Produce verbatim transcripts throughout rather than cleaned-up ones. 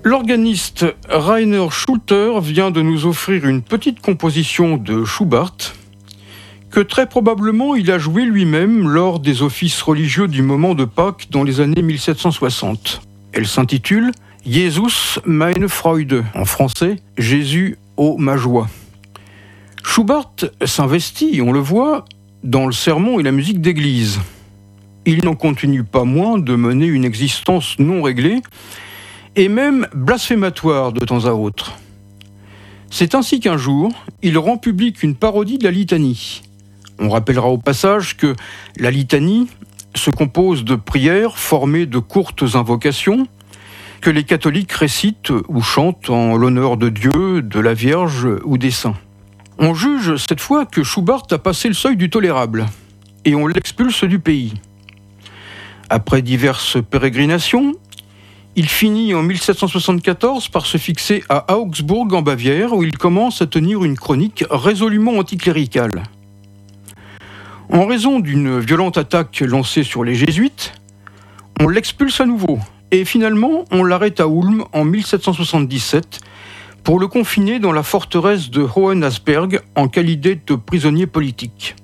L'organiste Rainer Schulter vient de nous offrir une petite composition de Schubert que très probablement il a joué lui-même lors des offices religieux du moment de Pâques dans les années mille sept cent soixante. Elle s'intitule « Jesus meine Freude », en français « Jésus, ô ma joie ». Schubert s'investit, on le voit, dans le sermon et la musique d'église. Il n'en continue pas moins de mener une existence non réglée et même blasphématoire de temps à autre. C'est ainsi qu'un jour, il rend public une parodie de la litanie. On rappellera au passage que la litanie se compose de prières formées de courtes invocations que les catholiques récitent ou chantent en l'honneur de Dieu, de la Vierge ou des saints. On juge cette fois que Schubert a passé le seuil du tolérable et on l'expulse du pays. Après diverses pérégrinations, il finit en mille sept cent soixante-quatorze par se fixer à Augsbourg en Bavière où il commence à tenir une chronique résolument anticléricale. En raison d'une violente attaque lancée sur les jésuites, on l'expulse à nouveau et finalement on l'arrête à Ulm en mille sept cent soixante-dix-sept pour le confiner dans la forteresse de Hohenasperg en qualité de prisonnier politique.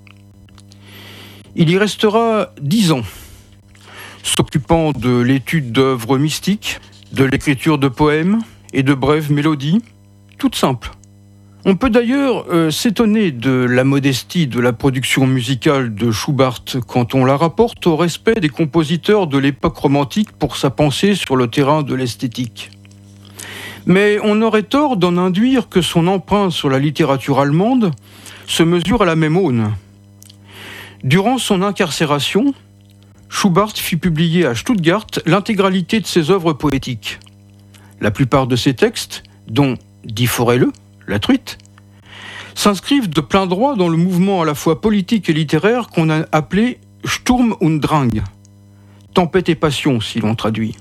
Il y restera dix ans, s'occupant de l'étude d'œuvres mystiques, de l'écriture de poèmes et de brèves mélodies, toutes simples. On peut d'ailleurs euh, s'étonner de la modestie de la production musicale de Schubert quand on la rapporte au respect des compositeurs de l'époque romantique pour sa pensée sur le terrain de l'esthétique. Mais on aurait tort d'en induire que son empreinte sur la littérature allemande se mesure à la même aune. Durant son incarcération, Schubert fit publier à Stuttgart l'intégralité de ses œuvres poétiques. La plupart de ses textes, dont « Die Forelle », la truite, s'inscrivent de plein droit dans le mouvement à la fois politique et littéraire qu'on a appelé « Sturm und Drang », tempête et passion si l'on traduit.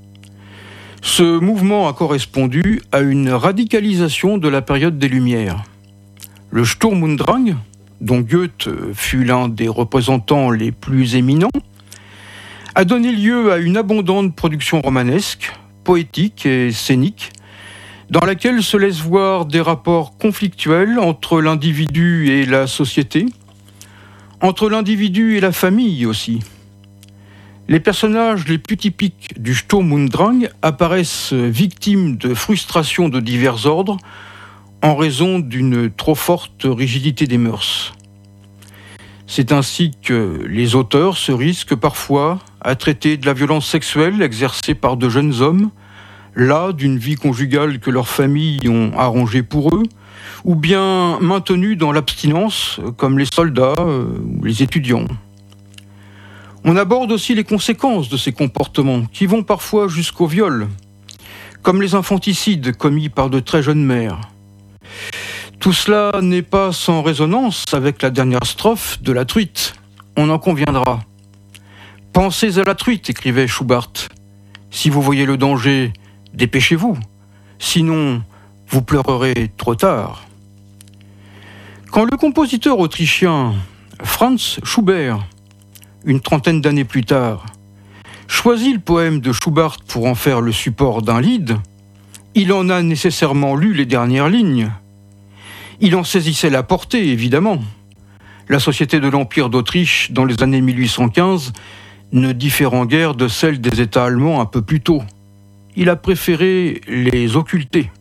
Ce mouvement a correspondu à une radicalisation de la période des Lumières. Le Sturm und Drang, dont Goethe fut l'un des représentants les plus éminents, a donné lieu à une abondante production romanesque, poétique et scénique, dans laquelle se laissent voir des rapports conflictuels entre l'individu et la société, entre l'individu et la famille aussi. Les personnages les plus typiques du Sturm und Drang apparaissent victimes de frustrations de divers ordres en raison d'une trop forte rigidité des mœurs. C'est ainsi que les auteurs se risquent parfois à traiter de la violence sexuelle exercée par de jeunes hommes, las d'une vie conjugale que leurs familles ont arrangée pour eux, ou bien maintenus dans l'abstinence, comme les soldats ou les étudiants. On aborde aussi les conséquences de ces comportements, qui vont parfois jusqu'au viol, comme les infanticides commis par de très jeunes mères. Tout cela n'est pas sans résonance avec la dernière strophe de la truite, on en conviendra. « Pensez à la truite », écrivait Schubert. « Si vous voyez le danger, dépêchez-vous, sinon vous pleurerez trop tard. » Quand le compositeur autrichien Franz Schubert, une trentaine d'années plus tard, choisit le poème de Schubert pour en faire le support d'un lied, il en a nécessairement lu les dernières lignes. Il en saisissait la portée, évidemment. La société de l'Empire d'Autriche, dans les années mille huit cent quinze, ne différant guère de celle des États allemands un peu plus tôt. Il a préféré les occulter.